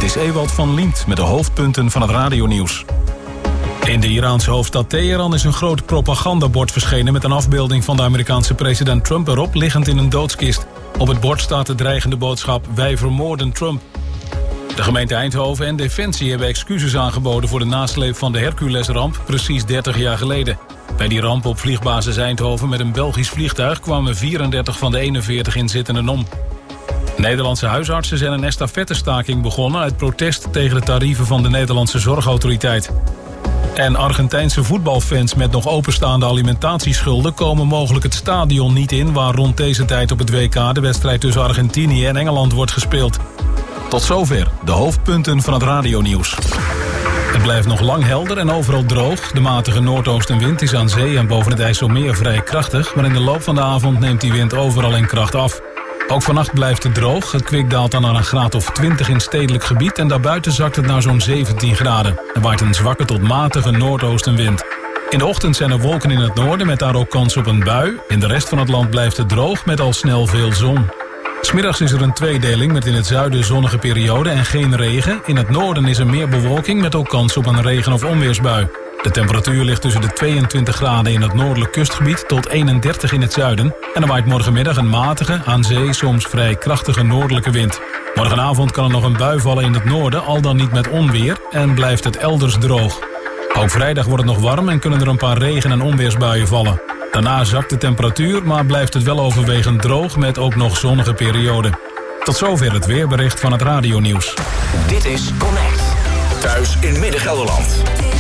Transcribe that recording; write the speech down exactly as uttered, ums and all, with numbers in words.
is Ewald van Liemt met de hoofdpunten van het radionieuws. In de Iraanse hoofdstad Teheran is een groot propagandabord verschenen met een afbeelding van de Amerikaanse president Trump erop, liggend in een doodskist. Op het bord staat de dreigende boodschap: wij vermoorden Trump. De gemeente Eindhoven en Defensie hebben excuses aangeboden voor de nasleep van de Hercules-ramp precies dertig jaar geleden. Bij die ramp op vliegbasis Eindhoven met een Belgisch vliegtuig kwamen vierendertig van de eenenveertig inzittenden om. Nederlandse huisartsen zijn een estafettestaking begonnen uit protest tegen de tarieven van de Nederlandse Zorgautoriteit. En Argentijnse voetbalfans met nog openstaande alimentatieschulden komen mogelijk het stadion niet in waar rond deze tijd op het W K de wedstrijd tussen Argentinië en Engeland wordt gespeeld. Tot zover de hoofdpunten van het radionieuws. Het blijft nog lang helder en overal droog. De matige noordoostenwind is aan zee en boven het IJsselmeer vrij krachtig, maar in de loop van de avond neemt die wind overal in kracht af. Ook vannacht blijft het droog. Het kwik daalt dan naar een graad of twintig in stedelijk gebied en daarbuiten zakt het naar zo'n zeventien graden. Er waait een zwakke tot matige noordoostenwind. In de ochtend zijn er wolken in het noorden met daar ook kans op een bui. In de rest van het land blijft het droog met al snel veel zon. 'S Middags is er een tweedeling met in het zuiden zonnige periode en geen regen. In het noorden is er meer bewolking met ook kans op een regen- of onweersbui. De temperatuur ligt tussen de tweeëntwintig graden in het noordelijk kustgebied tot eenendertig in het zuiden. En er waait morgenmiddag een matige, aan zee soms vrij krachtige noordelijke wind. Morgenavond kan er nog een bui vallen in het noorden, al dan niet met onweer, en blijft het elders droog. Ook vrijdag wordt het nog warm en kunnen er een paar regen- en onweersbuien vallen. Daarna zakt de temperatuur, maar blijft het wel overwegend droog met ook nog zonnige perioden. Tot zover het weerbericht van het radionieuws. Dit is Connect. Thuis in Midden-Gelderland.